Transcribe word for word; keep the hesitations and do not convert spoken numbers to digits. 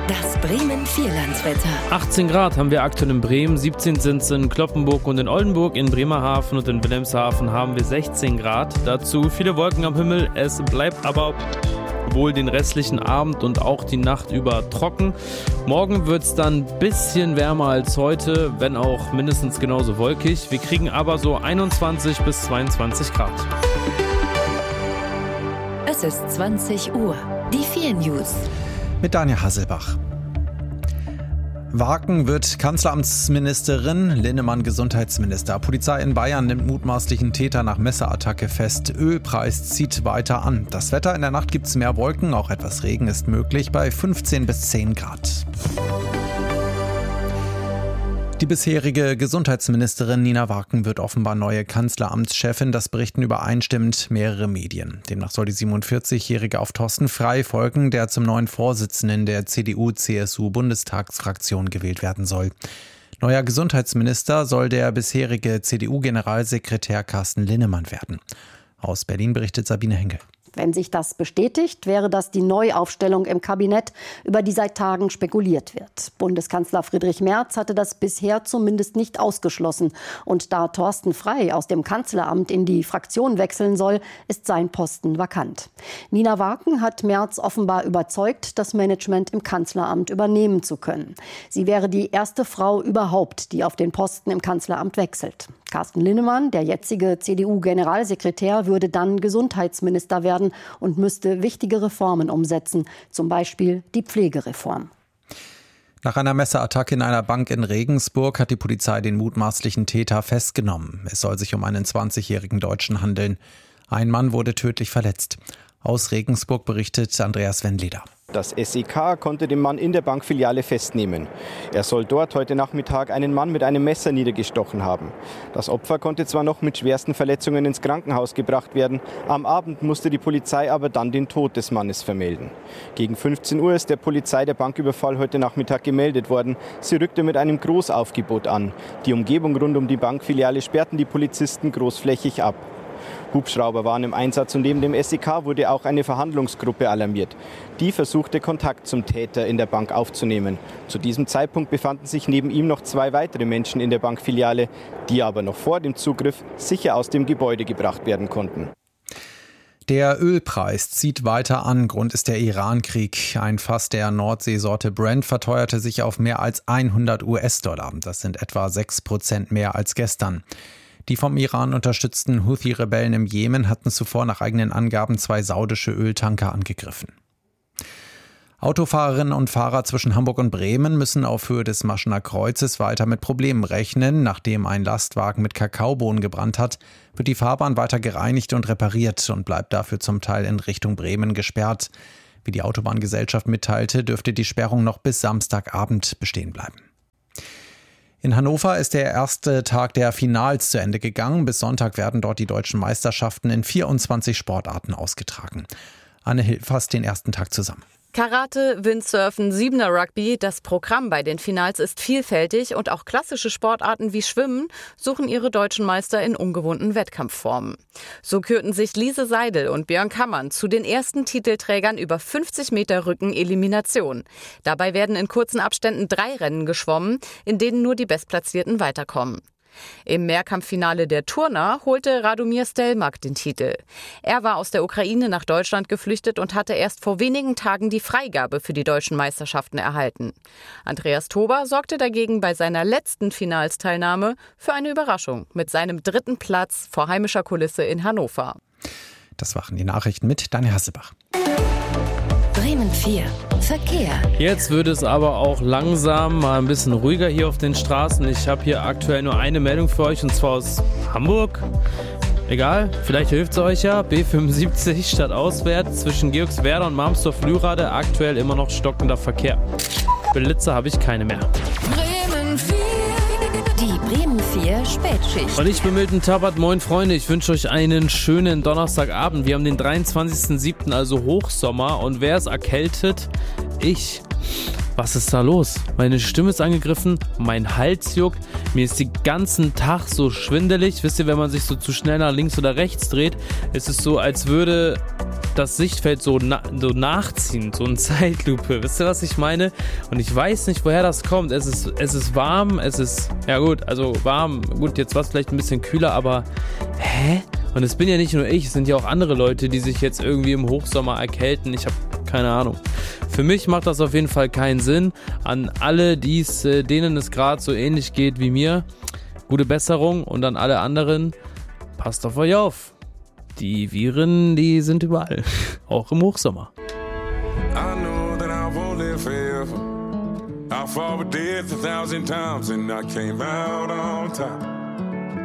Das Bremen Vierlandswetter. achtzehn Grad haben wir aktuell in Bremen, siebzehn sind es in Cloppenburg und in Oldenburg. In Bremerhaven und in Wilhelmshaven haben wir sechzehn Grad. Dazu viele Wolken am Himmel. Es bleibt aber wohl den restlichen Abend und auch die Nacht über trocken. Morgen wird es dann ein bisschen wärmer als heute, wenn auch mindestens genauso wolkig. Wir kriegen aber so einundzwanzig bis zweiundzwanzig Grad. Es ist zwanzig Uhr. Die vier News. Mit Daniel Hasselbach. Waken wird Kanzleramtsministerin, Linnemann Gesundheitsminister. Polizei in Bayern nimmt mutmaßlichen Täter nach Messerattacke fest. Ölpreis zieht weiter an. Das Wetter: in der Nacht gibt es mehr Wolken, auch etwas Regen ist möglich bei fünfzehn bis zehn Grad. Die bisherige Gesundheitsministerin Nina Waken wird offenbar neue Kanzleramtschefin. Das berichten übereinstimmend mehrere Medien. Demnach soll die siebenundvierzigjährige auf Thorsten Frey folgen, der zum neuen Vorsitzenden der C D U-C S U-Bundestagsfraktion gewählt werden soll. Neuer Gesundheitsminister soll der bisherige C D U-Generalsekretär Carsten Linnemann werden. Aus Berlin berichtet Sabine Henkel. Wenn sich das bestätigt, wäre das die Neuaufstellung im Kabinett, über die seit Tagen spekuliert wird. Bundeskanzler Friedrich Merz hatte das bisher zumindest nicht ausgeschlossen. Und da Thorsten Frey aus dem Kanzleramt in die Fraktion wechseln soll, ist sein Posten vakant. Nina Waken hat Merz offenbar überzeugt, das Management im Kanzleramt übernehmen zu können. Sie wäre die erste Frau überhaupt, die auf den Posten im Kanzleramt wechselt. Carsten Linnemann, der jetzige C D U-Generalsekretär, würde dann Gesundheitsminister werden und müsste wichtige Reformen umsetzen, zum Beispiel die Pflegereform. Nach einer Messerattacke in einer Bank in Regensburg hat die Polizei den mutmaßlichen Täter festgenommen. Es soll sich um einen zwanzigjährigen Deutschen handeln. Ein Mann wurde tödlich verletzt. Aus Regensburg berichtet Andreas Wendleder. Das S E K konnte den Mann in der Bankfiliale festnehmen. Er soll dort heute Nachmittag einen Mann mit einem Messer niedergestochen haben. Das Opfer konnte zwar noch mit schwersten Verletzungen ins Krankenhaus gebracht werden, am Abend musste die Polizei aber dann den Tod des Mannes vermelden. Gegen fünfzehn Uhr ist der Polizei der Banküberfall heute Nachmittag gemeldet worden. Sie rückte mit einem Großaufgebot an. Die Umgebung rund um die Bankfiliale sperrten die Polizisten großflächig ab. Hubschrauber waren im Einsatz und neben dem S E K wurde auch eine Verhandlungsgruppe alarmiert. Die versuchte, Kontakt zum Täter in der Bank aufzunehmen. Zu diesem Zeitpunkt befanden sich neben ihm noch zwei weitere Menschen in der Bankfiliale, die aber noch vor dem Zugriff sicher aus dem Gebäude gebracht werden konnten. Der Ölpreis zieht weiter an. Grund ist der Iran-Krieg. Ein Fass der Nordseesorte Brent verteuerte sich auf mehr als hundert US-Dollar. Das sind etwa sechs Prozent mehr als gestern. Die vom Iran unterstützten Houthi-Rebellen im Jemen hatten zuvor nach eigenen Angaben zwei saudische Öltanker angegriffen. Autofahrerinnen und Fahrer zwischen Hamburg und Bremen müssen auf Höhe des Maschener Kreuzes weiter mit Problemen rechnen. Nachdem ein Lastwagen mit Kakaobohnen gebrannt hat, wird die Fahrbahn weiter gereinigt und repariert und bleibt dafür zum Teil in Richtung Bremen gesperrt. Wie die Autobahngesellschaft mitteilte, dürfte die Sperrung noch bis Samstagabend bestehen bleiben. In Hannover ist der erste Tag der Finals zu Ende gegangen. Bis Sonntag werden dort die deutschen Meisterschaften in vierundzwanzig Sportarten ausgetragen. Anne Hill fasst den ersten Tag zusammen. Karate, Windsurfen, Siebener Rugby, das Programm bei den Finals ist vielfältig und auch klassische Sportarten wie Schwimmen suchen ihre deutschen Meister in ungewohnten Wettkampfformen. So kürten sich Lise Seidel und Björn Kammann zu den ersten Titelträgern über fünfzig Meter Rücken-Elimination. Dabei werden in kurzen Abständen drei Rennen geschwommen, in denen nur die Bestplatzierten weiterkommen. Im Mehrkampffinale der Turner holte Radomir Stelmak den Titel. Er war aus der Ukraine nach Deutschland geflüchtet und hatte erst vor wenigen Tagen die Freigabe für die deutschen Meisterschaften erhalten. Andreas Tober sorgte dagegen bei seiner letzten Finalsteilnahme für eine Überraschung mit seinem dritten Platz vor heimischer Kulisse in Hannover. Das waren die Nachrichten mit Daniel Hasselbach. Bremen vier. Verkehr. Jetzt wird es aber auch langsam mal ein bisschen ruhiger hier auf den Straßen. Ich habe hier aktuell nur eine Meldung für euch und zwar aus Hamburg. Egal, vielleicht hilft es euch ja. B fünfundsiebzig stadtauswärts zwischen Georgswerda und Marmsdorf-Lührade aktuell immer noch stockender Verkehr. Blitze habe ich keine mehr. Bremen vier. Die Bremen vier Spätschicht. Und ich bin Milton Tappert. Moin Freunde, ich wünsche euch einen schönen Donnerstagabend. Wir haben den dreiundzwanzigsten siebten, also Hochsommer. Und wer ist erkältet? Ich. Was ist da los? Meine Stimme ist angegriffen, mein Hals juckt, mir ist den ganzen Tag so schwindelig. Wisst ihr, wenn man sich so zu schnell nach links oder rechts dreht, ist es so, als würde das Sichtfeld so, na, so nachziehen, so in Zeitlupe. Wisst ihr, was ich meine? Und ich weiß nicht, woher das kommt. Es ist, es ist warm, es ist, ja gut, also warm. Gut, jetzt war es vielleicht ein bisschen kühler, aber hä? Und es bin ja nicht nur ich, es sind ja auch andere Leute, die sich jetzt irgendwie im Hochsommer erkälten. Ich habe keine Ahnung. Für mich macht das auf jeden Fall keinen Sinn. An alle, die's, äh, denen es gerade so ähnlich geht wie mir, gute Besserung. Und an alle anderen, passt auf euch auf. Die Viren, die sind überall. Auch im Hochsommer. I know that I won't live forever. I fought with death a thousand times and I came out on top.